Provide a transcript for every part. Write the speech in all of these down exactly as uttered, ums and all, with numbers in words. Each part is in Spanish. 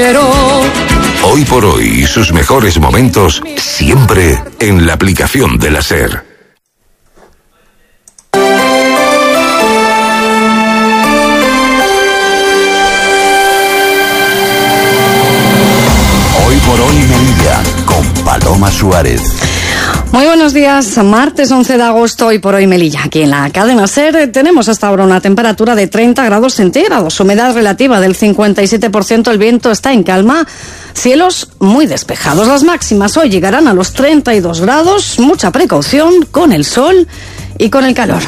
Hoy por hoy, sus mejores momentos siempre en la aplicación de la SER. Hoy por hoy Melilla, con Paloma Suárez. Muy buenos días, martes once de agosto, hoy por hoy Melilla. Aquí en la cadena SER tenemos hasta ahora una temperatura de treinta grados centígrados, humedad relativa del cincuenta y siete por ciento, el viento está en calma, cielos muy despejados. Las máximas hoy llegarán a los treinta y dos grados, mucha precaución con el sol y con el calor.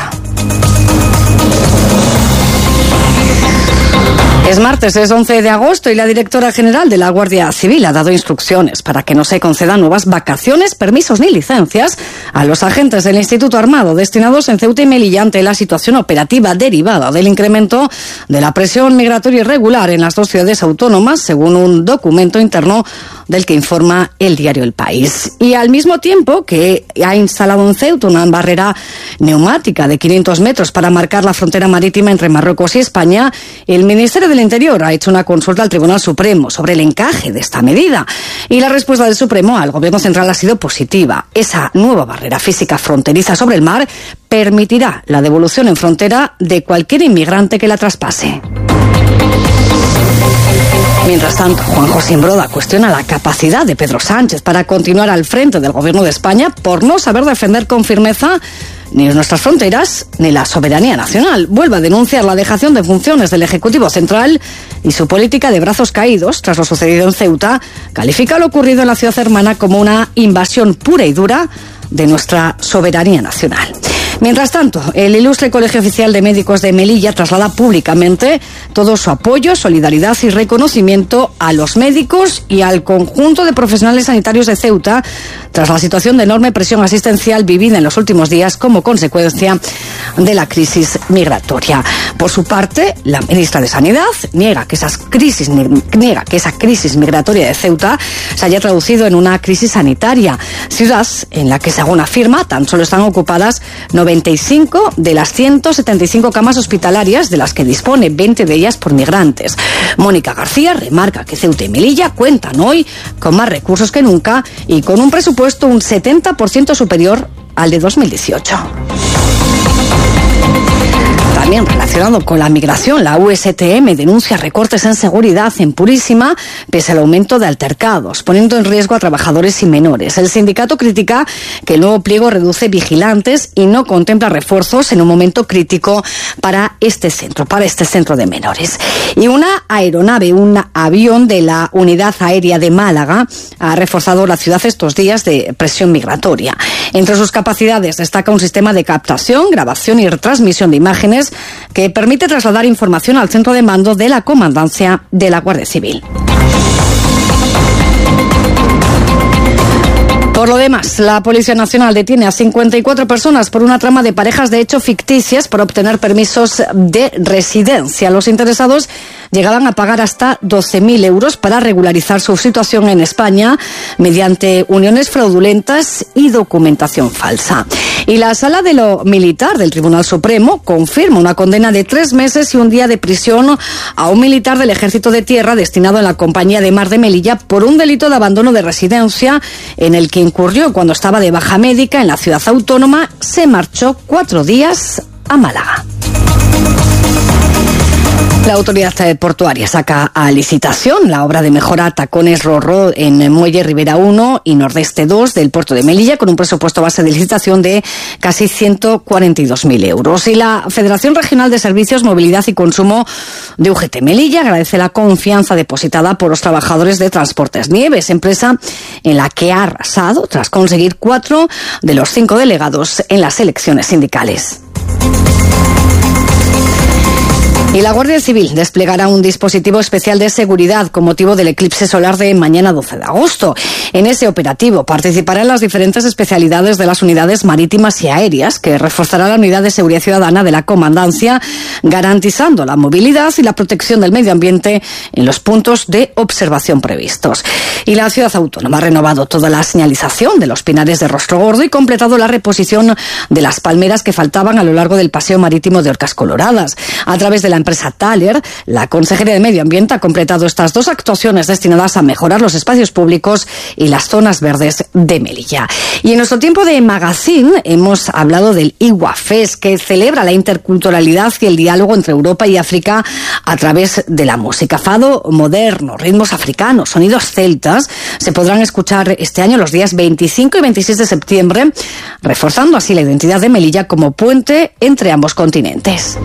Es martes, es once de agosto y la directora general de la Guardia Civil ha dado instrucciones para que no se concedan nuevas vacaciones, permisos ni licencias a los agentes del Instituto Armado destinados en Ceuta y Melilla ante la situación operativa derivada del incremento de la presión migratoria irregular en las dos ciudades autónomas, según un documento interno del que informa el diario El País. Y al mismo tiempo que ha instalado en Ceuta una barrera neumática de quinientos metros para marcar la frontera marítima entre Marruecos y España, el Ministerio del Interior ha hecho una consulta al Tribunal Supremo sobre el encaje de esta medida. Y la respuesta del Supremo al Gobierno Central ha sido positiva. Esa nueva barrera física fronteriza sobre el mar permitirá la devolución en frontera de cualquier inmigrante que la traspase. Mientras tanto, Juan José Imbroda cuestiona la capacidad de Pedro Sánchez para continuar al frente del Gobierno de España por no saber defender con firmeza ni nuestras fronteras ni la soberanía nacional. Vuelve a denunciar la dejación de funciones del Ejecutivo Central y su política de brazos caídos tras lo sucedido en Ceuta. Califica lo ocurrido en la ciudad hermana como una invasión pura y dura de nuestra soberanía nacional. Mientras tanto, el Ilustre Colegio Oficial de Médicos de Melilla traslada públicamente todo su apoyo, solidaridad y reconocimiento a los médicos y al conjunto de profesionales sanitarios de Ceuta tras la situación de enorme presión asistencial vivida en los últimos días como consecuencia de la crisis migratoria. Por su parte, la ministra de Sanidad niega que, esas crisis, niega que esa crisis migratoria de Ceuta se haya traducido en una crisis sanitaria, ciudad en la que, según afirma, tan solo están ocupadas noventa y cinco de las ciento setenta y cinco camas hospitalarias, de las que dispone veinte de ellas por migrantes. Mónica García remarca que Ceuta y Melilla cuentan hoy con más recursos que nunca y con un presupuesto un setenta por ciento superior al de dos mil dieciocho. También relacionado con la migración, la U S T M denuncia recortes en seguridad en Purísima pese al aumento de altercados, poniendo en riesgo a trabajadores y menores. El sindicato critica que el nuevo pliego reduce vigilantes y no contempla refuerzos en un momento crítico para este centro, para este centro de menores. Y una aeronave, un avión de la Unidad Aérea de Málaga ha reforzado la ciudad estos días de presión migratoria. Entre sus capacidades destaca un sistema de captación, grabación y retransmisión de imágenes que permite trasladar información al centro de mando de la Comandancia de la Guardia Civil. Por lo demás, la Policía Nacional detiene a cincuenta y cuatro personas por una trama de parejas de hecho ficticias para obtener permisos de residencia. Los interesados llegaban a pagar hasta doce mil euros para regularizar su situación en España mediante uniones fraudulentas y documentación falsa. Y la Sala de lo Militar del Tribunal Supremo confirma una condena de tres meses y un día de prisión a un militar del Ejército de Tierra destinado en la Compañía de Mar de Melilla por un delito de abandono de residencia en el que incurrió cuando estaba de baja médica en la ciudad autónoma. Se marchó cuatro días a Málaga. La autoridad portuaria saca a licitación la obra de mejora Tacones Rorró en Muelle Ribera uno y Nordeste dos del puerto de Melilla, con un presupuesto base de licitación de casi ciento cuarenta y dos mil euros. Y la Federación Regional de Servicios, Movilidad y Consumo de U G T Melilla agradece la confianza depositada por los trabajadores de Transportes Nieves, empresa en la que ha arrasado tras conseguir cuatro de los cinco delegados en las elecciones sindicales. Y la Guardia Civil desplegará un dispositivo especial de seguridad con motivo del eclipse solar de mañana doce de agosto. En ese operativo participarán las diferentes especialidades de las unidades marítimas y aéreas, que reforzará la unidad de seguridad ciudadana de la Comandancia, garantizando la movilidad y la protección del medio ambiente en los puntos de observación previstos. Y la ciudad autónoma ha renovado toda la señalización de los pinares de Rostro Gordo y completado la reposición de las palmeras que faltaban a lo largo del paseo marítimo de Orcas Coloradas. A través de la empresa Thaler, la Consejería de Medio Ambiente ha completado estas dos actuaciones destinadas a mejorar los espacios públicos y las zonas verdes de Melilla. Y en nuestro tiempo de magazine hemos hablado del Igua Fest, que celebra la interculturalidad y el diálogo entre Europa y África a través de la música. Fado moderno, ritmos africanos, sonidos celtas, se podrán escuchar este año los días veinticinco y veintiséis de septiembre, reforzando así la identidad de Melilla como puente entre ambos continentes.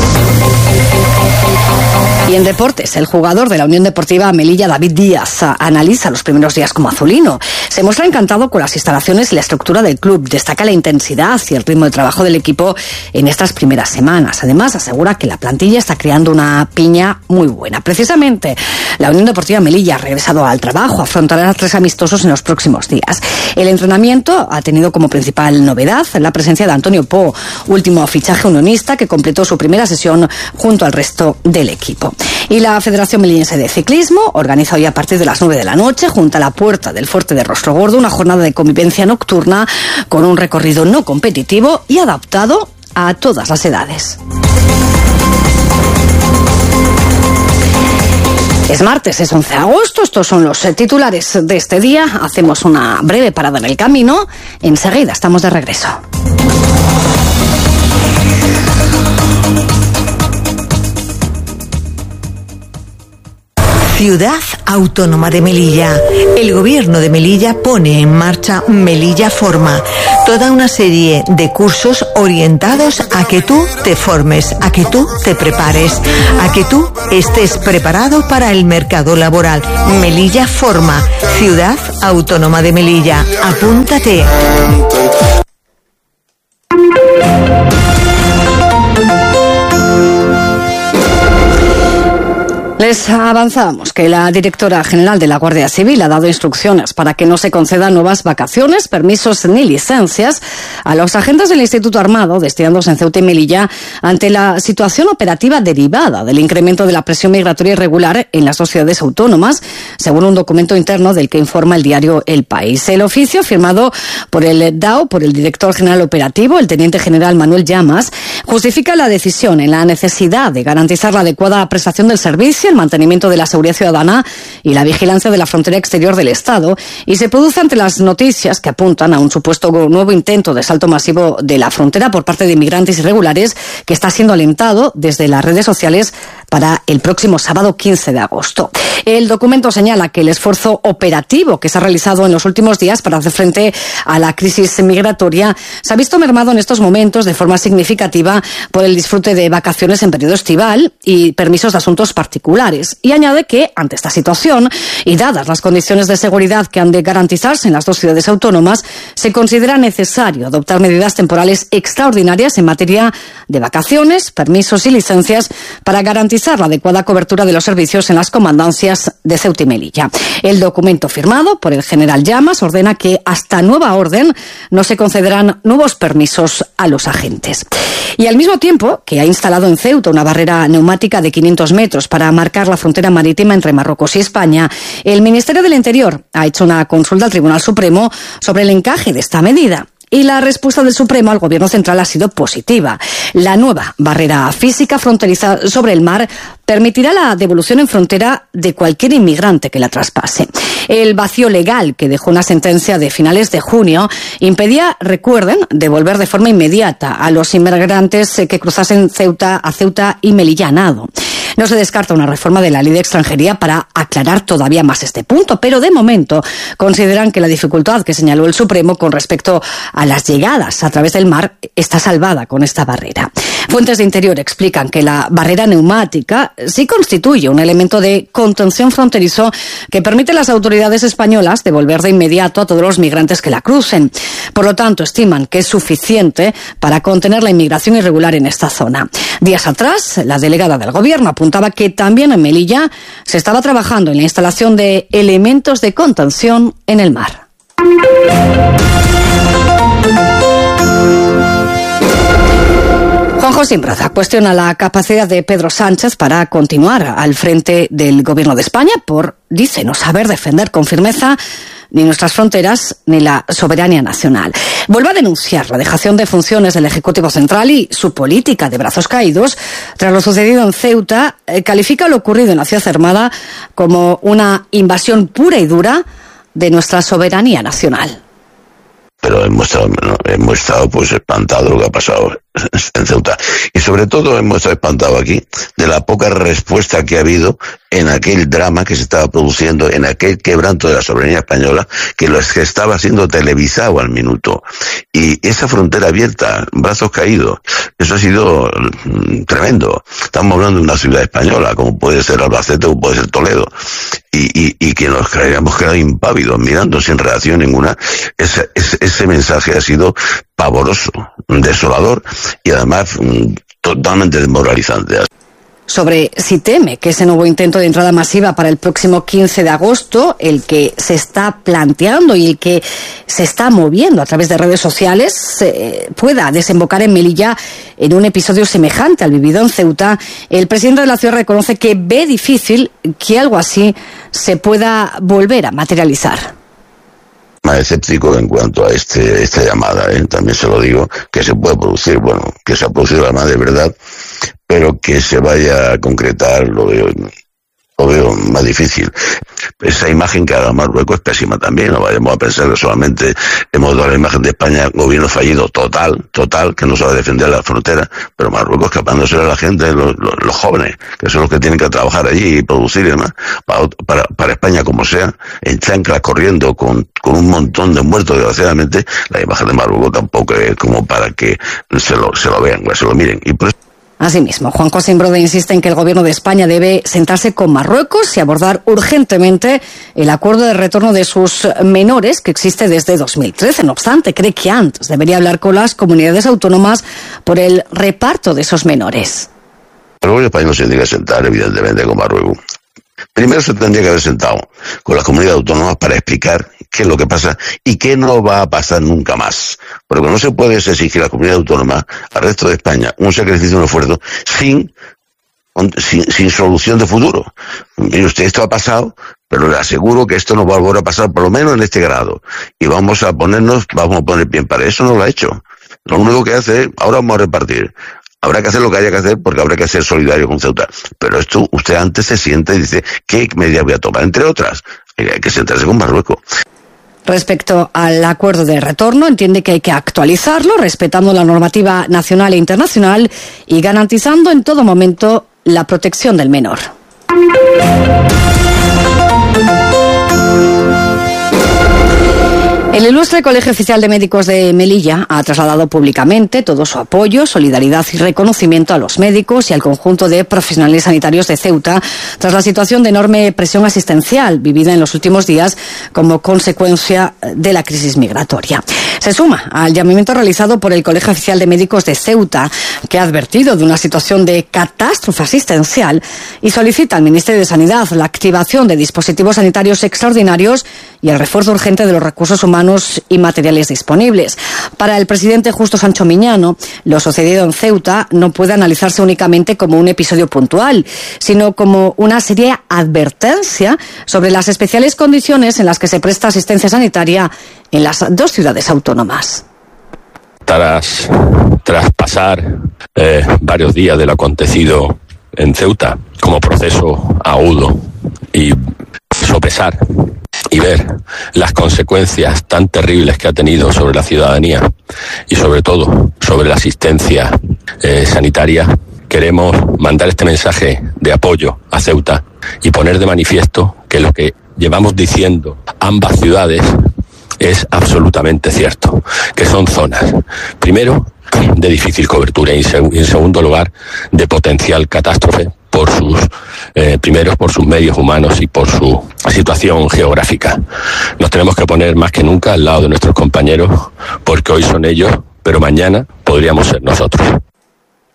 Y en deportes, el jugador de la Unión Deportiva Melilla, David Díaz, analiza los primeros días como azulino. Se muestra encantado con las instalaciones y la estructura del club. Destaca la intensidad y el ritmo de trabajo del equipo en estas primeras semanas. Además, asegura que la plantilla está creando una piña muy buena. Precisamente, la Unión Deportiva Melilla ha regresado al trabajo, afrontará tres amistosos en los próximos días. El entrenamiento ha tenido como principal novedad la presencia de Antonio Po, último fichaje unionista que completó su primera sesión junto al resto del equipo. Y la Federación Melillense de Ciclismo organiza hoy a partir de las nueve de la noche, junto a la puerta del Fuerte de Rostrogordo, una jornada de convivencia nocturna con un recorrido no competitivo y adaptado a todas las edades. Es martes, es once de agosto, estos son los titulares de este día. Hacemos una breve parada en el camino. Enseguida estamos de regreso. Ciudad Autónoma de Melilla. El Gobierno de Melilla pone en marcha Melilla Forma, toda una serie de cursos orientados a que tú te formes, a que tú te prepares, a que tú estés preparado para el mercado laboral. Melilla Forma, Ciudad Autónoma de Melilla. Apúntate. Les avanzamos que la directora general de la Guardia Civil ha dado instrucciones para que no se concedan nuevas vacaciones, permisos ni licencias a los agentes del Instituto Armado destinados en Ceuta y Melilla ante la situación operativa derivada del incremento de la presión migratoria irregular en las dos ciudades autónomas, según un documento interno del que informa el diario El País. El oficio, firmado por el D A O, por el director general operativo, el teniente general Manuel Llamas, justifica la decisión en la necesidad de garantizar la adecuada prestación del servicio, el mantenimiento de la seguridad ciudadana y la vigilancia de la frontera exterior del Estado, y se produce ante las noticias que apuntan a un supuesto nuevo intento de salto masivo de la frontera por parte de inmigrantes irregulares que está siendo alentado desde las redes sociales para el próximo sábado quince de agosto. El documento señala que el esfuerzo operativo que se ha realizado en los últimos días para hacer frente a la crisis migratoria se ha visto mermado en estos momentos de forma significativa por el disfrute de vacaciones en periodo estival y permisos de asuntos particulares. Y añade que, ante esta situación, y dadas las condiciones de seguridad que han de garantizarse en las dos ciudades autónomas, se considera necesario adoptar medidas temporales extraordinarias en materia de vacaciones, permisos y licencias para garantizar la adecuada cobertura de los servicios en las comandancias de Ceuta y Melilla. El documento firmado por el general Llamas ordena que hasta nueva orden no se concederán nuevos permisos a los agentes. Y al mismo tiempo que ha instalado en Ceuta una barrera neumática de quinientos metros para marcar la frontera marítima entre Marruecos y España, el Ministerio del Interior ha hecho una consulta al Tribunal Supremo sobre el encaje de esta medida. Y la respuesta del Supremo al Gobierno Central ha sido positiva. La nueva barrera física fronteriza sobre el mar permitirá la devolución en frontera de cualquier inmigrante que la traspase. El vacío legal que dejó una sentencia de finales de junio impedía, recuerden, devolver de forma inmediata a los inmigrantes que cruzasen Ceuta a Ceuta y Melilla a nado. No se descarta una reforma de la Ley de Extranjería para aclarar todavía más este punto, pero de momento consideran que la dificultad que señaló el Supremo con respecto a las llegadas a través del mar está salvada con esta barrera. Fuentes de Interior explican que la barrera neumática sí constituye un elemento de contención fronterizo que permite a las autoridades españolas devolver de inmediato a todos los migrantes que la crucen. Por lo tanto, estiman que es suficiente para contener la inmigración irregular en esta zona. Días atrás, la delegada del Gobierno apuntaba que también en Melilla se estaba trabajando en la instalación de elementos de contención en el mar. Juan José Imbroda cuestiona la capacidad de Pedro Sánchez para continuar al frente del Gobierno de España por, dice, no saber defender con firmeza ni nuestras fronteras ni la soberanía nacional. Vuelve a denunciar la dejación de funciones del Ejecutivo Central y su política de brazos caídos tras lo sucedido en Ceuta. Eh, califica lo ocurrido en la ciudad hermana como una invasión pura y dura de nuestra soberanía nacional. Pero hemos estado, hemos estado pues espantados de lo que ha pasado en Ceuta. Y sobre todo hemos estado espantados aquí de la poca respuesta que ha habido en aquel drama que se estaba produciendo, en aquel quebranto de la soberanía española, que lo que estaba siendo televisado al minuto. Y esa frontera abierta, brazos caídos, eso ha sido tremendo. Estamos hablando de una ciudad española, como puede ser Albacete o puede ser Toledo. Y, y, y que nos habíamos quedado impávidos, mirando sin reacción ninguna. Ese, ese, ese mensaje ha sido pavoroso, desolador y además totalmente desmoralizante. Sobre si teme que ese nuevo intento de entrada masiva para el próximo quince de agosto, el que se está planteando y el que se está moviendo a través de redes sociales, eh, pueda desembocar en Melilla en un episodio semejante al vivido en Ceuta, el presidente de la ciudad reconoce que ve difícil que algo así se pueda volver a materializar. Más escéptico en cuanto a este esta llamada, ¿eh? También se lo digo, que se puede producir, bueno, que se ha producido la llamada de verdad, pero que se vaya a concretar lo veo, lo veo más difícil. Esa imagen que haga Marruecos es pésima también, no vayamos a pensar que solamente hemos dado la imagen de España gobierno fallido total, total, que no sabe defender la frontera, pero Marruecos escapándose a la gente, los, los, los jóvenes, que son los que tienen que trabajar allí y producir y demás, para, para, para España como sea, en chanclas corriendo con, con un montón de muertos desgraciadamente, la imagen de Marruecos tampoco es como para que se lo, se lo vean, se lo miren, y por eso Asimismo, Juan José Imbroda insiste en que el Gobierno de España debe sentarse con Marruecos y abordar urgentemente el acuerdo de retorno de sus menores que existe desde dos mil trece. No obstante, cree que antes debería hablar con las comunidades autónomas por el reparto de esos menores. El Gobierno español se tiene que sentar, evidentemente, con Marruecos. Primero se tendría que haber sentado con las comunidades autónomas para explicar qué es lo que pasa y qué no va a pasar nunca más. Porque no se puede exigir a la comunidad autónoma, al resto de España, un sacrificio, un esfuerzo, sin, sin, sin solución de futuro. Mire usted, esto ha pasado, pero le aseguro que esto no va a volver a pasar, por lo menos en este grado. Y vamos a ponernos, vamos a poner bien para eso, no lo ha hecho. Lo único que hace es, ahora vamos a repartir. Habrá que hacer lo que haya que hacer porque habrá que ser solidario con Ceuta. Pero esto, usted antes se sienta y dice, ¿qué medidas voy a tomar? Entre otras, hay que sentarse con Marruecos. Respecto al acuerdo de retorno, entiende que hay que actualizarlo, respetando la normativa nacional e internacional y garantizando en todo momento la protección del menor. El ilustre Colegio Oficial de Médicos de Melilla ha trasladado públicamente todo su apoyo, solidaridad y reconocimiento a los médicos y al conjunto de profesionales sanitarios de Ceuta tras la situación de enorme presión asistencial vivida en los últimos días como consecuencia de la crisis migratoria. Se suma al llamamiento realizado por el Colegio Oficial de Médicos de Ceuta, que ha advertido de una situación de catástrofe asistencial y solicita al Ministerio de Sanidad la activación de dispositivos sanitarios extraordinarios y el refuerzo urgente de los recursos humanos y materiales disponibles. Para el presidente Justo Sancho Miñano, lo sucedido en Ceuta no puede analizarse únicamente como un episodio puntual, sino como una seria advertencia sobre las especiales condiciones en las que se presta asistencia sanitaria en las dos ciudades autónomas. Tras, tras pasar eh, varios días de lo acontecido en Ceuta como proceso agudo y sopesar y ver las consecuencias tan terribles que ha tenido sobre la ciudadanía y sobre todo sobre la asistencia eh, sanitaria, queremos mandar este mensaje de apoyo a Ceuta y poner de manifiesto que lo que llevamos diciendo ambas ciudades es absolutamente cierto, que son zonas, primero, de difícil cobertura y en segundo lugar, de potencial catástrofe por sus, eh, primero por sus medios humanos y por su situación geográfica. Nos tenemos que poner más que nunca al lado de nuestros compañeros, porque hoy son ellos, pero mañana podríamos ser nosotros.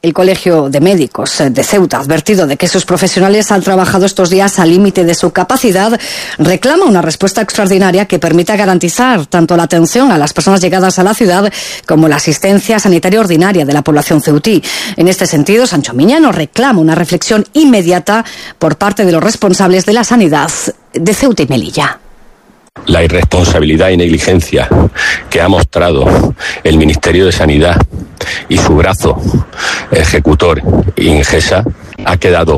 El Colegio de Médicos de Ceuta, advertido de que sus profesionales han trabajado estos días al límite de su capacidad, reclama una respuesta extraordinaria que permita garantizar tanto la atención a las personas llegadas a la ciudad como la asistencia sanitaria ordinaria de la población ceutí. En este sentido, Sancho Miñano reclama una reflexión inmediata por parte de los responsables de la sanidad de Ceuta y Melilla. La irresponsabilidad y negligencia que ha mostrado el Ministerio de Sanidad y su brazo ejecutor, Ingesa, ha quedado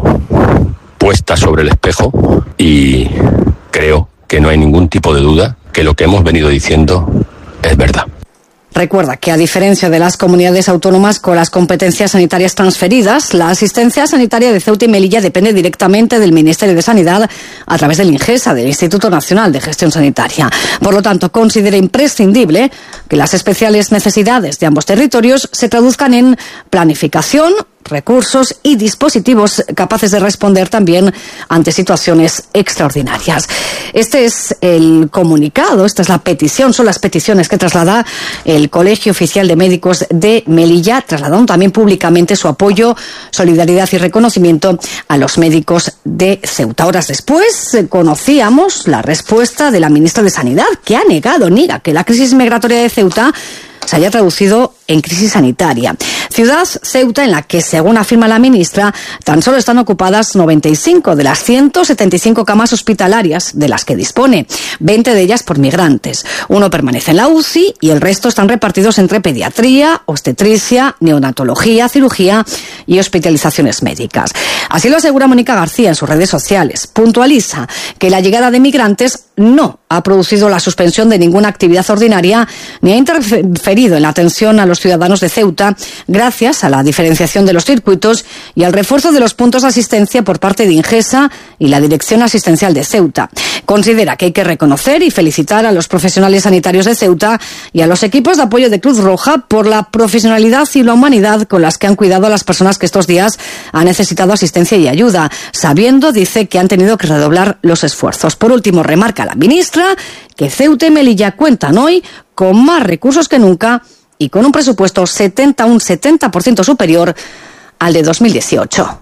puesta sobre el espejo y creo que no hay ningún tipo de duda que lo que hemos venido diciendo es verdad. Recuerda que, a diferencia de las comunidades autónomas con las competencias sanitarias transferidas, la asistencia sanitaria de Ceuta y Melilla depende directamente del Ministerio de Sanidad a través del Ingesa, del Instituto Nacional de Gestión Sanitaria. Por lo tanto, considera imprescindible que las especiales necesidades de ambos territorios se traduzcan en planificación, recursos y dispositivos capaces de responder también ante situaciones extraordinarias. Este es el comunicado, esta es la petición, son las peticiones que traslada el Colegio Oficial de Médicos de Melilla, trasladando también públicamente su apoyo, solidaridad y reconocimiento a los médicos de Ceuta. Horas después conocíamos la respuesta de la ministra de Sanidad, que ha negado, niega que la crisis migratoria de Ceuta se haya traducido en crisis sanitaria. Ciudad Ceuta en la que, según afirma la ministra, tan solo están ocupadas noventa y cinco de las ciento setenta y cinco camas hospitalarias de las que dispone, veinte de ellas por migrantes. Uno permanece en la U C I y el resto están repartidos entre pediatría, obstetricia, neonatología, cirugía y hospitalizaciones médicas. Así lo asegura Mónica García en sus redes sociales. Puntualiza que la llegada de migrantes no ha producido la suspensión de ninguna actividad ordinaria ni ha interferido en la atención a los ciudadanos de Ceuta, gracias a la diferenciación de los circuitos y al refuerzo de los puntos de asistencia por parte de Ingesa y la Dirección Asistencial de Ceuta. Considera que hay que reconocer y felicitar a los profesionales sanitarios de Ceuta y a los equipos de apoyo de Cruz Roja por la profesionalidad y la humanidad con las que han cuidado a las personas que estos días han necesitado asistencia y ayuda, sabiendo, dice, que han tenido que redoblar los esfuerzos. Por último, remarca la ministra que Ceuta y Melilla cuentan hoy con más recursos que nunca y con un presupuesto setenta, un setenta por ciento superior al de dos mil dieciocho.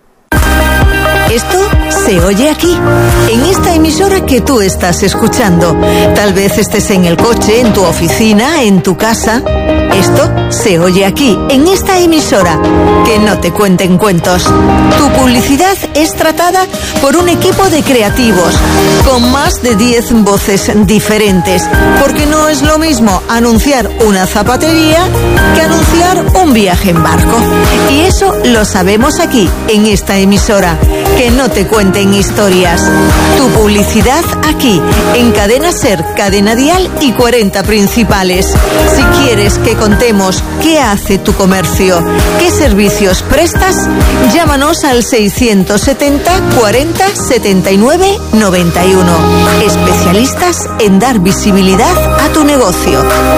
Esto se oye aquí, en esta emisora que tú estás escuchando. Tal vez estés en el coche, en tu oficina, en tu casa. Esto se oye aquí, en esta emisora. Que no te cuenten cuentos. Tu publicidad es tratada por un equipo de creativos, con más de diez voces diferentes. Porque no es lo mismo anunciar una zapatería que anunciar un viaje en barco. Y eso lo sabemos aquí, en esta emisora. Que no te cuenten historias. Tu publicidad aquí, en Cadena Ser, Cadena Dial y cuarenta principales. Si quieres que contemos qué hace tu comercio, qué servicios prestas, llámanos al seiscientos setenta, cuarenta, setenta y nueve, noventa y uno. Especialistas en dar visibilidad a tu negocio.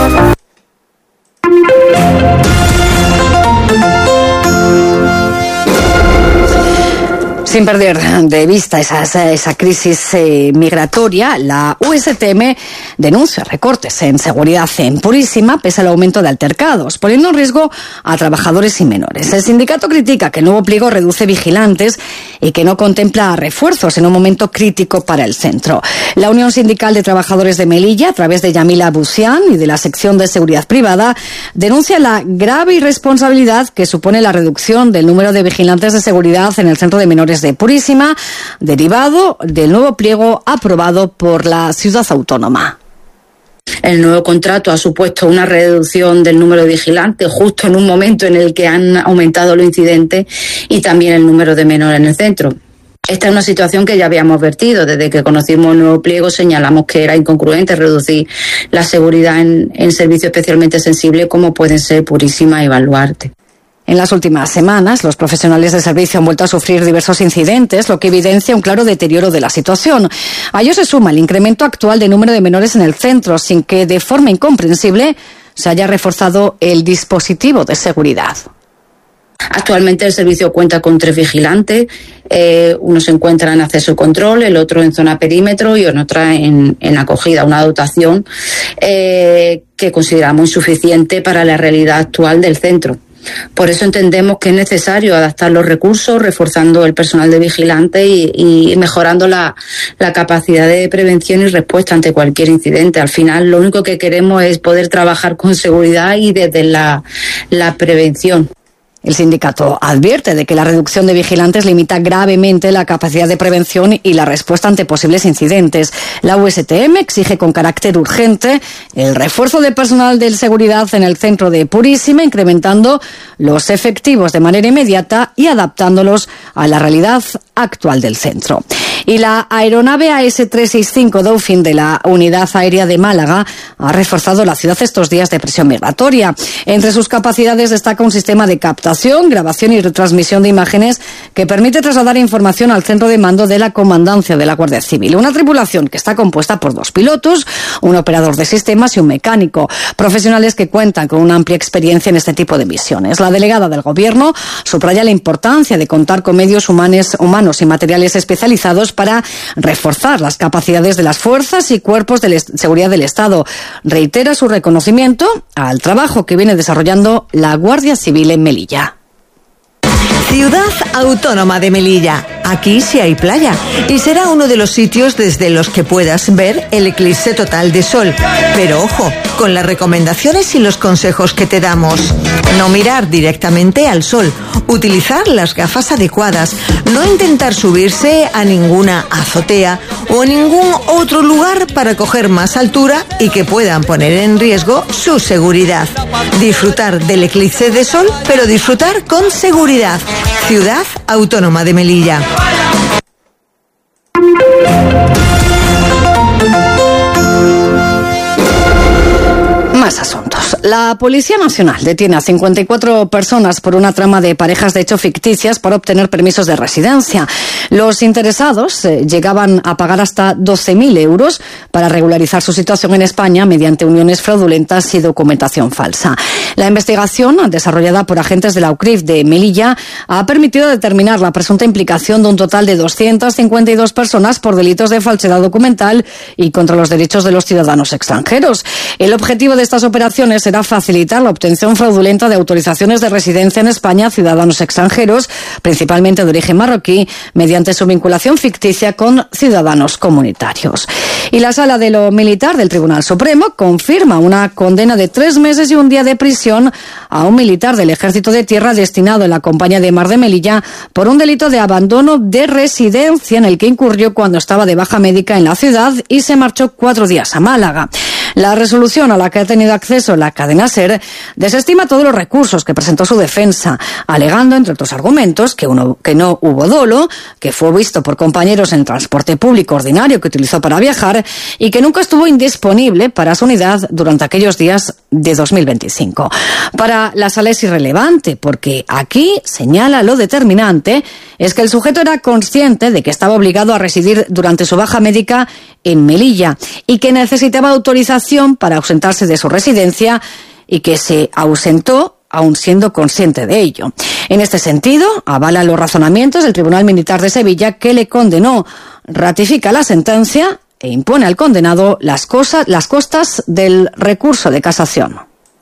Sin perder de vista esa, esa, esa crisis eh, migratoria, la U S T M denuncia recortes en seguridad en Purísima pese al aumento de altercados, poniendo en riesgo a trabajadores y menores. El sindicato critica que el nuevo pliego reduce vigilantes y que no contempla refuerzos en un momento crítico para el centro. La Unión Sindical de Trabajadores de Melilla, a través de Yamila Busián y de la sección de seguridad privada, denuncia la grave irresponsabilidad que supone la reducción del número de vigilantes de seguridad en el centro de menores de Purísima, derivado del nuevo pliego aprobado por la ciudad autónoma. El nuevo contrato ha supuesto una reducción del número de vigilantes justo en un momento en el que han aumentado los incidentes y también el número de menores en el centro. Esta es una situación que ya habíamos advertido. Desde que conocimos el nuevo pliego señalamos que era incongruente reducir la seguridad en, en servicios especialmente sensibles como pueden ser Purísima y Baluarte. En las últimas semanas, los profesionales de servicio han vuelto a sufrir diversos incidentes, lo que evidencia un claro deterioro de la situación. A ello se suma el incremento actual de número de menores en el centro, sin que, de forma incomprensible, se haya reforzado el dispositivo de seguridad. Actualmente el servicio cuenta con tres vigilantes, eh, uno se encuentra en acceso y control, el otro en zona perímetro y en otra en, en acogida, una dotación eh, que consideramos insuficiente para la realidad actual del centro. Por eso entendemos que es necesario adaptar los recursos, reforzando el personal de vigilantes y, y mejorando la, la capacidad de prevención y respuesta ante cualquier incidente. Al final, lo único que queremos es poder trabajar con seguridad y desde la, la prevención. El sindicato advierte de que la reducción de vigilantes limita gravemente la capacidad de prevención y la respuesta ante posibles incidentes. La U S T M exige con carácter urgente el refuerzo de personal de seguridad en el centro de Purísima, incrementando los efectivos de manera inmediata y adaptándolos a la realidad actual del centro. Y la aeronave A S trescientos sesenta y cinco Dolphin de la Unidad Aérea de Málaga ha reforzado la ciudad estos días de presión migratoria. Entre sus capacidades destaca un sistema de captación, grabación y retransmisión de imágenes que permite trasladar información al centro de mando de la Comandancia de la Guardia Civil. Una tripulación que está compuesta por dos pilotos, un operador de sistemas y un mecánico, profesionales que cuentan con una amplia experiencia en este tipo de misiones. La delegada del Gobierno subraya la importancia de contar con medios humanos, humanos y materiales especializados para reforzar las capacidades de las fuerzas y cuerpos de seguridad del Estado. Reitera su reconocimiento al trabajo que viene desarrollando la Guardia Civil en Melilla. Ciudad Autónoma de Melilla. Aquí sí hay playa y será uno de los sitios desde los que puedas ver el eclipse total de sol. Pero ojo, con las recomendaciones y los consejos que te damos. No mirar directamente al sol, utilizar las gafas adecuadas, no intentar subirse a ninguna azotea o a ningún otro lugar para coger más altura y que puedan poner en riesgo su seguridad. Disfrutar del eclipse de sol, pero disfrutar con seguridad. Ciudad Autónoma de Melilla. Más asuntos. La Policía Nacional detiene a cincuenta y cuatro personas por una trama de parejas de hecho ficticias para obtener permisos de residencia. Los interesados eh, llegaban a pagar hasta doce mil euros para regularizar su situación en España mediante uniones fraudulentas y documentación falsa. La investigación, desarrollada por agentes de la U C R I F de Melilla, ha permitido determinar la presunta implicación de un total de doscientas cincuenta y dos personas por delitos de falsedad documental y contra los derechos de los ciudadanos extranjeros. El objetivo de estas operaciones será facilitar la obtención fraudulenta de autorizaciones de residencia en España a ciudadanos extranjeros, principalmente de origen marroquí, mediante su vinculación ficticia con ciudadanos comunitarios. Y la Sala de lo Militar del Tribunal Supremo confirma una condena de tres meses y un día de prisión a un militar del Ejército de Tierra destinado en la Compañía de Mar de Melilla por un delito de abandono de residencia en el que incurrió cuando estaba de baja médica en la ciudad y se marchó cuatro días a Málaga. La resolución a la que ha tenido acceso la cadena SER desestima todos los recursos que presentó su defensa, alegando, entre otros argumentos, que, uno, que no hubo dolo, que fue visto por compañeros en transporte público ordinario que utilizó para viajar y que nunca estuvo indisponible para su unidad durante aquellos días de dos mil veinticinco. Para la Sala es irrelevante porque aquí señala lo determinante es que el sujeto era consciente de que estaba obligado a residir durante su baja médica en Melilla y que necesitaba autorización para ausentarse de su residencia y que se ausentó aun siendo consciente de ello. En este sentido, avala los razonamientos del Tribunal Militar de Sevilla que le condenó, ratifica la sentencia e impone al condenado las, cosas, las costas del recurso de casación.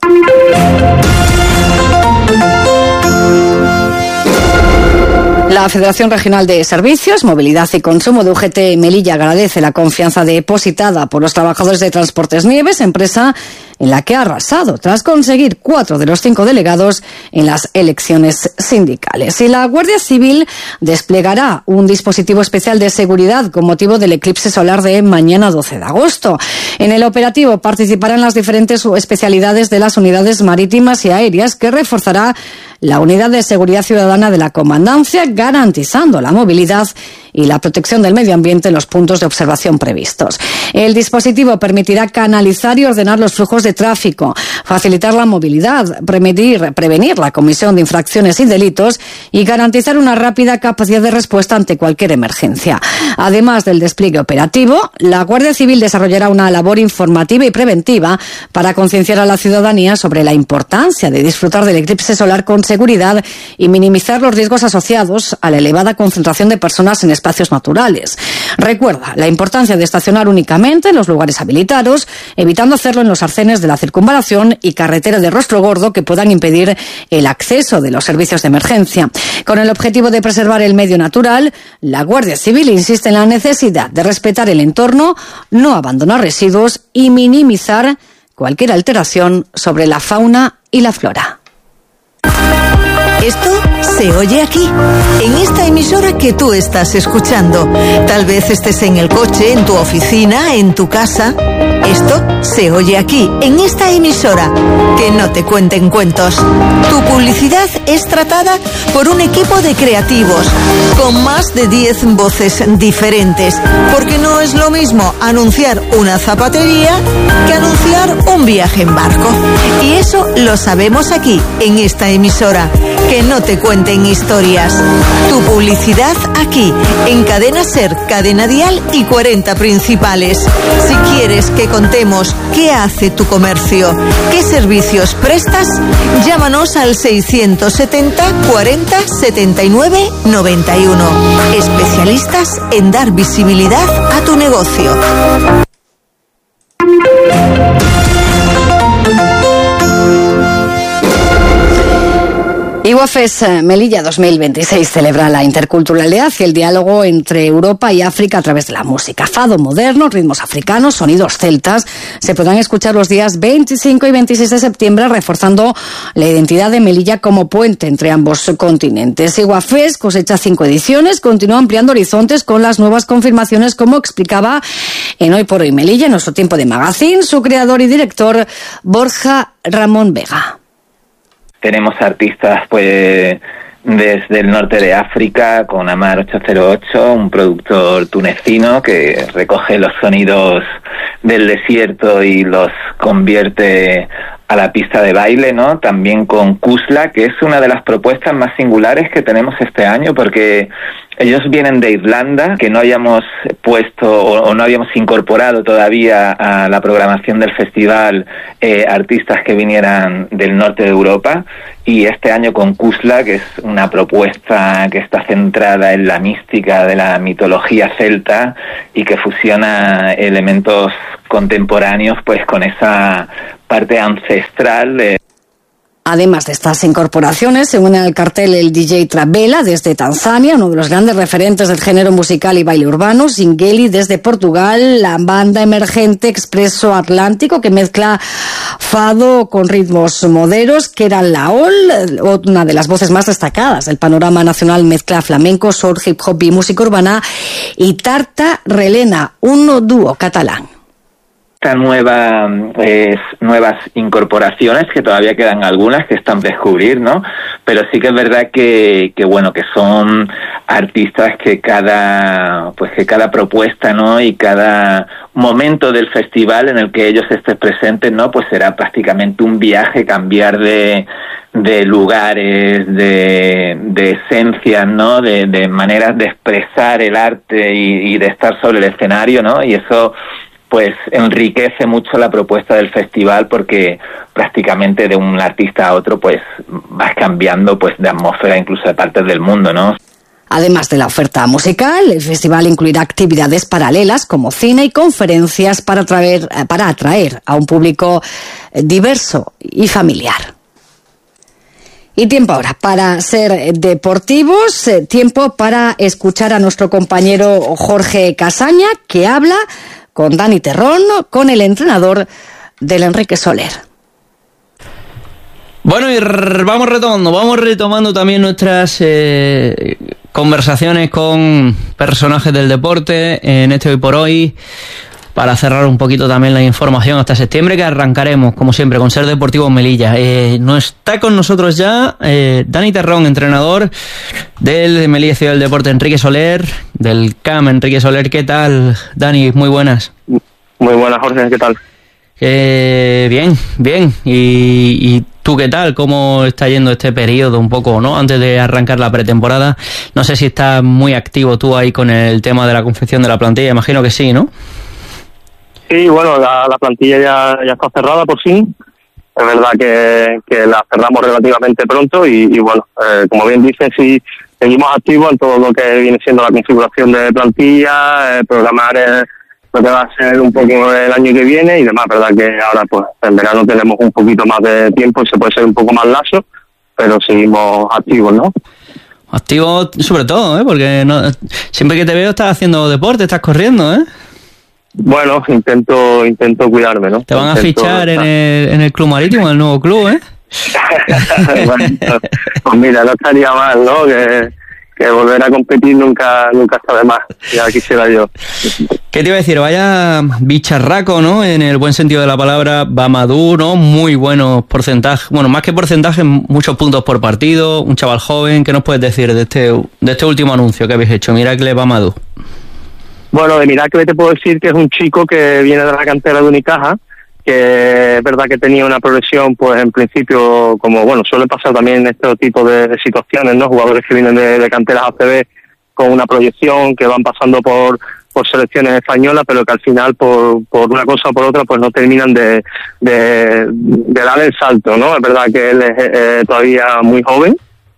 La Federación Regional de Servicios, Movilidad y Consumo de U G T Melilla agradece la confianza depositada por los trabajadores de Transportes Nieves, empresa en la que ha arrasado tras conseguir cuatro de los cinco delegados en las elecciones sindicales. Y la Guardia Civil desplegará un dispositivo especial de seguridad con motivo del eclipse solar de mañana doce de agosto. En el operativo participarán las diferentes especialidades de las unidades marítimas y aéreas que reforzará la unidad de seguridad ciudadana de la Comandancia, garantizando la movilidad y la protección del medio ambiente en los puntos de observación previstos. El dispositivo permitirá canalizar y ordenar los flujos de tráfico, facilitar la movilidad, prevenir, prevenir la comisión de infracciones y delitos y garantizar una rápida capacidad de respuesta ante cualquier emergencia. Además del despliegue operativo, la Guardia Civil desarrollará una labor informativa y preventiva para concienciar a la ciudadanía sobre la importancia de disfrutar del eclipse solar con seguridad y minimizar los riesgos asociados a la elevada concentración de personas en espacios naturales. Recuerda la importancia de estacionar únicamente en los lugares habilitados, evitando hacerlo en los arcenes de la circunvalación y carretera de Rostro Gordo que puedan impedir el acceso de los servicios de emergencia. Con el objetivo de preservar el medio natural, la Guardia Civil insiste en la necesidad de respetar el entorno, no abandonar residuos y minimizar cualquier alteración sobre la fauna y la flora. Esto se oye aquí, en esta emisora que tú estás escuchando. Tal vez estés en el coche, en tu oficina, en tu casa. Esto se oye aquí, en esta emisora. Que no te cuenten cuentos. Tu publicidad es tratada por un equipo de creativos, con más de diez voces diferentes. Porque no es lo mismo anunciar una zapatería que anunciar un viaje en barco. Y eso lo sabemos aquí, en esta emisora. Que no te cuenten historias. Tu publicidad aquí, en Cadena Ser, Cadena Dial y cuarenta Principales. Si quieres que contemos qué hace tu comercio, qué servicios prestas, llámanos al seiscientos setenta cuarenta setenta y nueve noventa y uno. Especialistas en dar visibilidad a tu negocio. Iguafes Melilla dos mil veintiséis celebra la interculturalidad y el diálogo entre Europa y África a través de la música. Fado moderno, ritmos africanos, sonidos celtas se podrán escuchar los días veinticinco y veintiséis de septiembre, reforzando la identidad de Melilla como puente entre ambos continentes. Iguafes cosecha cinco ediciones, continúa ampliando horizontes con las nuevas confirmaciones, como explicaba en Hoy por Hoy Melilla, en nuestro tiempo de magazine, su creador y director Borja Ramón Vega. Tenemos artistas pues desde el norte de África, con Amar ocho cero ocho, un productor tunecino que recoge los sonidos del desierto y los convierte a la pista de baile, ¿no? También con Kusla, que es una de las propuestas más singulares que tenemos este año, porque ellos vienen de Irlanda, que no habíamos puesto o, o no habíamos incorporado todavía a la programación del festival eh, artistas que vinieran del norte de Europa, y este año con Kusla, que es una propuesta que está centrada en la mística de la mitología celta y que fusiona elementos contemporáneos pues con esa parte ancestral. Eh. Además de estas incorporaciones, se une al cartel el D J Travela desde Tanzania, uno de los grandes referentes del género musical y baile urbano, Zingeli desde Portugal, la banda emergente Expreso Atlántico, que mezcla fado con ritmos moderos, que era Laol, una de las voces más destacadas del panorama nacional, mezcla flamenco, soul, hip hop y música urbana, y Tarta Relena, un dúo catalán. Nueva, eh, nuevas incorporaciones, que todavía quedan algunas que están por descubrir, ¿no? Pero sí que es verdad que, que bueno, que son artistas que cada, pues que cada propuesta, ¿no? Y cada momento del festival en el que ellos estén presentes, ¿no? Pues será prácticamente un viaje, cambiar de, de lugares, de, de esencias, ¿no? De, de maneras de expresar el arte y, y de estar sobre el escenario, ¿no? Y eso pues enriquece mucho la propuesta del festival, porque prácticamente de un artista a otro pues vas cambiando pues de atmósfera, incluso de partes del mundo, ¿no? Además de la oferta musical, el festival incluirá actividades paralelas como cine y conferencias para atraer, para atraer a un público diverso y familiar. Y tiempo ahora para ser deportivos, tiempo para escuchar a nuestro compañero Jorge Casaña, que habla con Dani Terrón, con el entrenador del Enrique Soler. Bueno, y r- vamos retomando, vamos retomando también nuestras eh, conversaciones con personajes del deporte en este Hoy por Hoy, para cerrar un poquito también la información hasta septiembre, que arrancaremos, como siempre, con Ser Deportivo Melilla. Eh, no está con nosotros ya eh, Dani Terrón, entrenador del Melilla Ciudad del Deporte Enrique Soler, del C A M Enrique Soler. ¿Qué tal, Dani? Muy buenas. Muy buenas, Jorge, ¿qué tal? Eh, bien, bien. ¿Y, y tú qué tal? ¿Cómo está yendo este periodo un poco, no? Antes de arrancar la pretemporada, no sé si estás muy activo tú ahí con el tema de la confección de la plantilla, imagino que sí, ¿no? Sí, bueno, la, la plantilla ya, ya está cerrada por fin. es verdad que, que la cerramos relativamente pronto y, y bueno, eh, como bien dices, sí, seguimos activos en todo lo que viene siendo la configuración de plantilla, eh, programar eh, lo que va a ser un poco el año que viene y demás. Verdad que ahora pues en verano tenemos un poquito más de tiempo y se puede ser un poco más laxo, pero seguimos activos, ¿no? Activos sobre todo, ¿eh? Porque no, siempre que te veo estás haciendo deporte, estás corriendo, ¿eh? Bueno, intento intento cuidarme, ¿no? Te van intento a fichar en el, en el Club Marítimo, en el nuevo club, ¿eh? Bueno, pues mira, no estaría mal, ¿no? Que, que volver a competir nunca nunca está de más, ya quisiera yo. ¿Qué te iba a decir? Vaya bicharraco, ¿no? En el buen sentido de la palabra, Mamadou, ¿no? Muy buenos porcentajes, bueno, más que porcentajes, muchos puntos por partido, un chaval joven. ¿Qué nos puedes decir de este de este último anuncio que habéis hecho, Miracle Mamadou? Bueno, de Miracle te puedo decir que es un chico que viene de la cantera de Unicaja, que es verdad que tenía una progresión, pues en principio, como bueno, suele pasar también en este tipo de, de situaciones, ¿no? Jugadores que vienen de, de canteras A C B con una proyección, que van pasando por por selecciones españolas, pero que al final, por por una cosa o por otra, pues no terminan de, de, de dar el salto, ¿no? Es verdad que él es eh, todavía muy joven,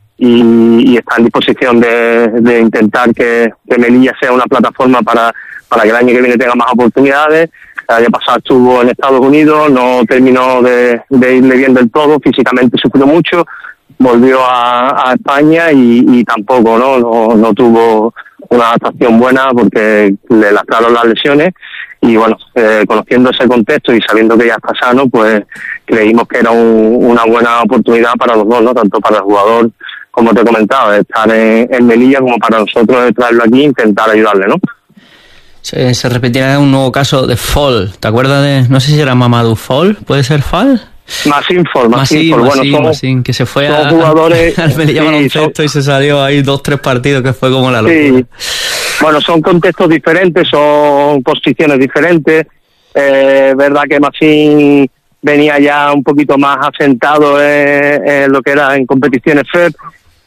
Y, y está en disposición de, de intentar que, que Melilla sea una plataforma para, para que el año que viene tenga más oportunidades. El año pasado estuvo en Estados Unidos, no terminó de, de irle bien del todo, físicamente sufrió mucho, volvió a, a España y, y tampoco no, no no tuvo una adaptación buena porque le lastraron las lesiones. Y bueno, eh, conociendo ese contexto y sabiendo que ya está sano, pues creímos que era un, una buena oportunidad para los dos, ¿no? Tanto para el jugador, como te he comentado, estar en, en Melilla, como para nosotros traerlo aquí e intentar ayudarle, ¿no? Se, se repetirá un nuevo caso de Fall. ¿Te acuerdas de, no sé si era Mamadou Fall? ¿Puede ser Fall? Masín Fall, Masín Fall. Bueno, son, Masín, que se fue a, jugadores, al Melilla sí, baloncesto y se salió ahí dos, tres partidos, que fue como la locura. Sí. Bueno, son contextos diferentes, son posiciones diferentes. Eh, verdad que Masín venía ya un poquito más asentado en, en lo que era en competiciones F E P.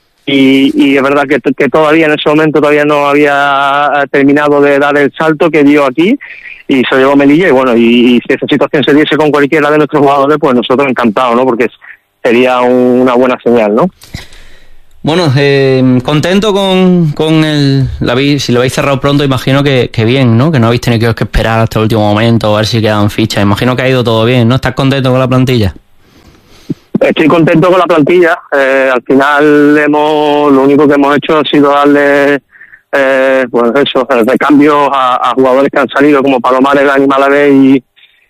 Y, y es verdad que, que todavía en ese momento todavía no había terminado de dar el salto que dio aquí y se llevó Melilla y bueno, y, y si esa situación se diese con cualquiera de nuestros jugadores, pues nosotros encantados, ¿no? Porque sería un, una buena señal, ¿no? Bueno, eh, contento con, con el, la, si lo habéis cerrado pronto, imagino que, que bien, ¿no? Que no habéis tenido que esperar hasta el último momento a ver si quedan fichas. Imagino que ha ido todo bien, ¿no? ¿Estás contento con la plantilla? Estoy contento con la plantilla. Eh, al final hemos, lo único que hemos hecho ha sido darle eh, pues eso, recambios a, a jugadores que han salido como Palomares, Dani Malavé y,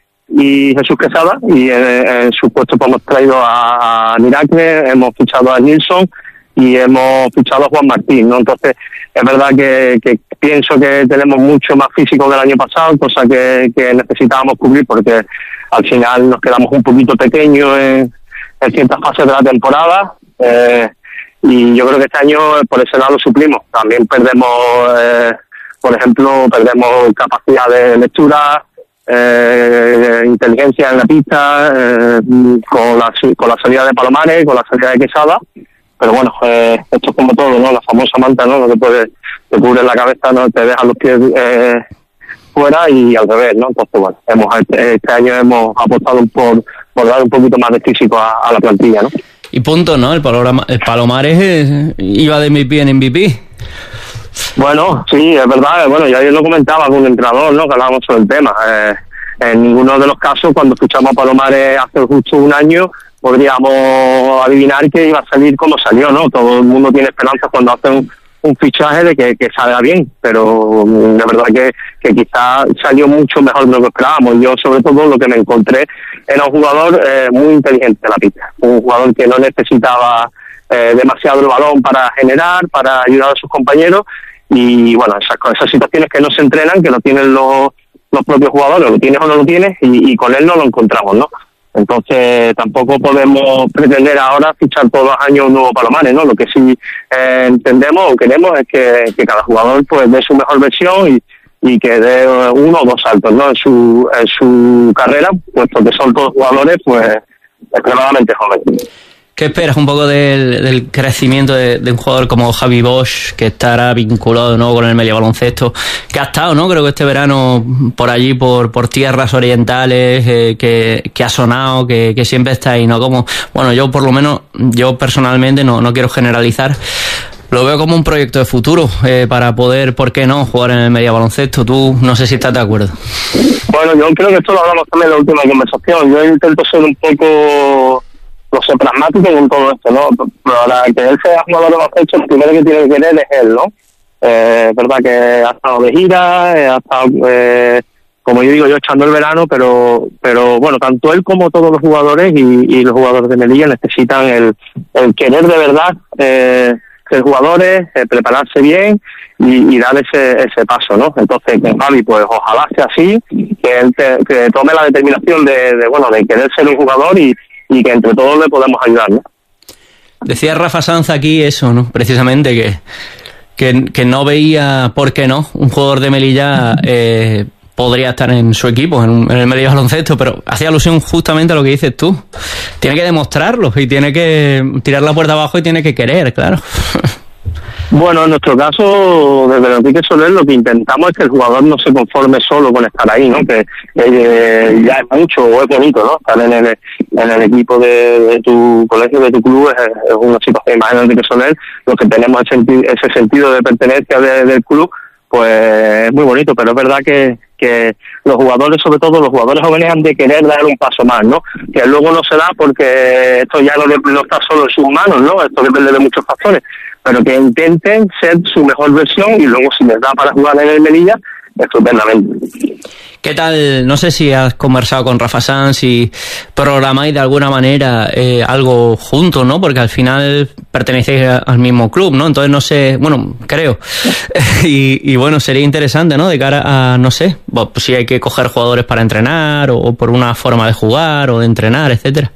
y Jesús Quesada, y en, en su puesto pues, hemos traído a, a Miracle, hemos fichado a Nilsson y hemos fichado a Juan Martín, ¿no? Entonces es verdad que, que pienso que tenemos mucho más físico que el año pasado, cosa que, que necesitábamos cubrir porque al final nos quedamos un poquito pequeños en en ciertas fases de la temporada, eh, y yo creo que este año por ese lado suplimos. También perdemos, eh, por ejemplo, perdemos capacidad de lectura, eh, inteligencia en la pista, eh, con la con la salida de Palomares, con la salida de Quesada, pero bueno, eh, esto es como todo, ¿no? La famosa manta, ¿no? No te puede, te cubre la cabeza, no te deja los pies eh, fuera y al revés, ¿no? Entonces, bueno, hemos este, este año hemos apostado por por dar un poquito más de físico a, a la plantilla, ¿no? Y punto, ¿no? El, Paloma, el Palomares eh, iba de M V P en M V P. Bueno, sí, es verdad. Bueno, ya yo lo comentaba con un entrenador, ¿no? Que hablábamos sobre el tema. Eh, en ninguno de los casos, cuando escuchamos a Palomares hace justo un año, podríamos adivinar que iba a salir como salió, ¿no? Todo el mundo tiene esperanza cuando hace un, un fichaje de que, que salga bien, pero de verdad que, que quizá salió mucho mejor de lo que esperábamos. Yo, sobre todo, lo que me encontré era un jugador eh, muy inteligente en la pista, un jugador que no necesitaba eh, demasiado el balón para generar, para ayudar a sus compañeros, y bueno, esas, esas situaciones que no se entrenan, que lo tienen los, los propios jugadores, lo tienes o no lo tienes, y, y con él no lo encontramos, ¿no? Entonces tampoco podemos pretender ahora fichar todos los años un nuevo Palomares, ¿no? Lo que sí eh, entendemos o queremos es que, que cada jugador pues dé su mejor versión y, y que dé uno o dos saltos, ¿no? En su en su carrera, puesto que son todos jugadores pues extremadamente jóvenes. ¿Qué esperas un poco del, del crecimiento de, de un jugador como Javi Bosch, que estará vinculado, ¿no?, con el Melilla Baloncesto, que ha estado, ¿no?, creo que este verano por allí, por, por tierras orientales, eh, que, que ha sonado, que, que siempre está ahí, ¿no? Como, bueno, yo por lo menos, yo personalmente no, no quiero generalizar, lo veo como un proyecto de futuro eh, para poder, ¿por qué no?, jugar en el Melilla Baloncesto. Tú no sé si estás de acuerdo. Bueno, yo creo que esto lo hablamos también en la última conversación. Yo intento ser un poco, no sé, pragmático con todo esto, ¿no? Para que él sea jugador de baloncesto, lo primero que tiene que querer es él, ¿no? Eh, es verdad que ha estado de gira, eh, ha estado, eh, como yo digo, yo echando el verano, pero pero bueno, tanto él como todos los jugadores y, y los jugadores de Melilla necesitan el, el querer de verdad eh, ser jugadores, eh, prepararse bien y, y dar ese ese paso, ¿no? Entonces, que Javi, pues ojalá sea así, que él te, que tome la determinación de, de bueno de querer ser un jugador y, y que entre todos le podamos ayudar, ¿no? Decía Rafa Sanz aquí eso, ¿no? Precisamente que que, que no veía por qué no un jugador de Melilla eh, podría estar en su equipo, en, en el Melilla Baloncesto, pero hacía alusión justamente a lo que dices tú. Tiene que demostrarlo y tiene que tirar la puerta abajo y tiene que querer, claro. Bueno, en nuestro caso, desde Enrique Soler, lo que intentamos es que el jugador no se conforme solo con estar ahí, ¿no? Que eh, ya es mucho o es bonito, ¿no? Estar en el, en el equipo de, de tu colegio, de tu club, es, es una situación. Más en Enrique Soler, lo que tenemos es senti- ese sentido de pertenencia de, del club, pues es muy bonito, pero es verdad que, que los jugadores, sobre todo los jugadores jóvenes, han de querer dar un paso más, ¿no? Que luego no se da porque esto ya no, no está solo en sus manos, ¿no? Esto depende de muchos factores, pero que intenten ser su mejor versión y luego si les da para jugar en el Melilla, estupendamente. ¿Qué tal? No sé si has conversado con Rafa Sanz y programáis de alguna manera eh, algo juntos, ¿no? Porque al final pertenecéis al mismo club, ¿no? Entonces no sé, bueno, creo. y, y bueno, sería interesante, ¿no? De cara a, no sé, pues si hay que coger jugadores para entrenar o, o por una forma de jugar o de entrenar, etcétera.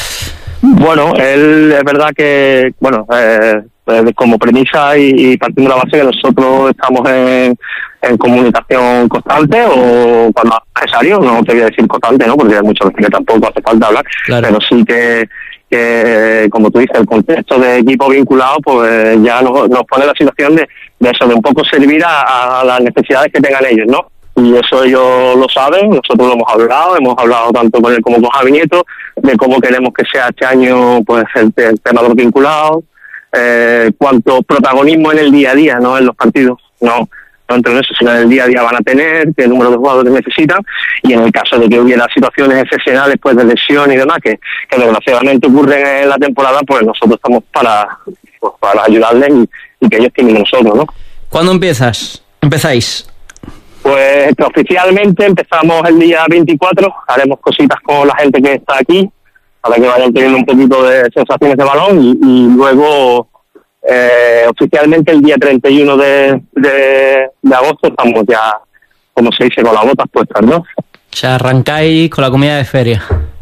Bueno, él es verdad que, bueno, eh, como premisa y, y partiendo de la base que nosotros estamos en, en comunicación constante o cuando es necesario, no te voy a decir constante, ¿no? Porque hay muchas veces que tampoco hace falta hablar, claro. Pero sí que, que, como tú dices, el contexto de equipo vinculado, pues ya nos, nos pone la situación de, de eso, de un poco servir a, a las necesidades que tengan ellos, ¿no? Y eso ellos lo saben, nosotros lo hemos hablado, hemos hablado tanto con él como con Javi Nieto, de cómo queremos que sea este año pues el, el tema de los vinculados, eh, cuánto protagonismo en el día a día, no en los partidos, no, no entre eso, sino en el día a día van a tener, qué número de jugadores necesitan, y en el caso de que hubiera situaciones excepcionales pues de lesión y demás, que, que desgraciadamente ocurren en la temporada, pues nosotros estamos para, pues, para ayudarles y, y que ellos tienen nosotros, ¿no? ¿Cuándo empiezas? ¿Empezáis? Pues oficialmente empezamos el día veinticuatro, haremos cositas con la gente que está aquí, para que vayan teniendo un poquito de sensaciones de balón, y, y luego eh, oficialmente el día treinta y uno de, de, de agosto estamos ya, como se dice, con las botas puestas, ¿no? O sea, arrancáis con la comida de feria.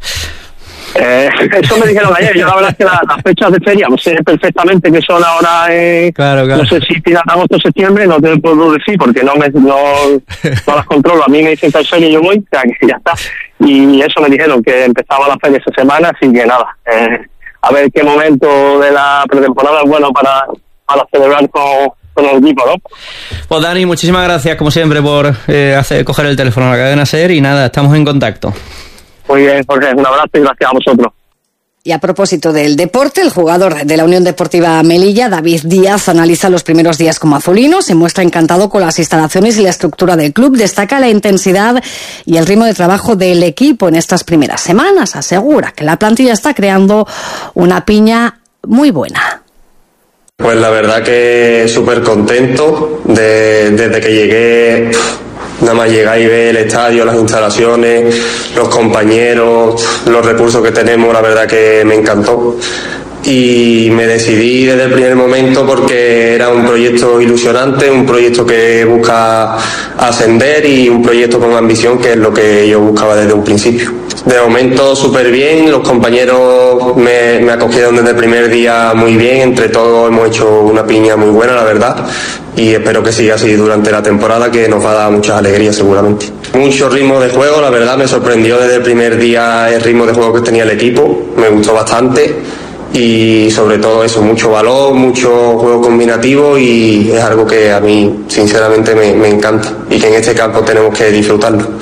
Eh, eso me dijeron ayer. Yo la verdad es que la, las fechas de feria no sé perfectamente que son ahora eh, claro, claro. No sé si final agosto o septiembre, no te lo puedo decir porque no me no, no las controlo. A mí me dicen tal feria y yo voy, o sea que ya está. Y eso me dijeron que empezaba la feria esa semana, así que nada, eh, a ver qué momento de la pretemporada es bueno para, para celebrar con, con el equipo, ¿no? Pues Dani, muchísimas gracias como siempre por eh, hacer coger el teléfono a la cadena SER y nada, estamos en contacto. Muy bien, Jorge, un abrazo y gracias a vosotros. Y a propósito del deporte, el jugador de la Unión Deportiva Melilla, David Díaz, analiza los primeros días como azulino, se muestra encantado con las instalaciones y la estructura del club, destaca la intensidad y el ritmo de trabajo del equipo en estas primeras semanas, asegura que la plantilla está creando una piña muy buena. Pues la verdad que súper contento de, desde que llegué. Nada más llegar y ver el estadio, las instalaciones, los compañeros, los recursos que tenemos, la verdad que me encantó. Y me decidí desde el primer momento porque era un proyecto ilusionante, un proyecto que busca ascender y un proyecto con ambición, que es lo que yo buscaba desde un principio. De momento súper bien, los compañeros me, me acogieron desde el primer día muy bien, entre todos hemos hecho una piña muy buena, la verdad, y espero que siga así durante la temporada, que nos va a dar muchas alegrías seguramente. Mucho ritmo de juego, la verdad me sorprendió desde el primer día el ritmo de juego que tenía el equipo, me gustó bastante. y sobre todo eso, mucho valor, mucho juego combinativo, y es algo que a mí sinceramente me, me encanta y que en este campo tenemos que disfrutarlo.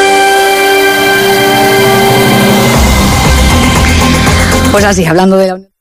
Pues así, hablando de la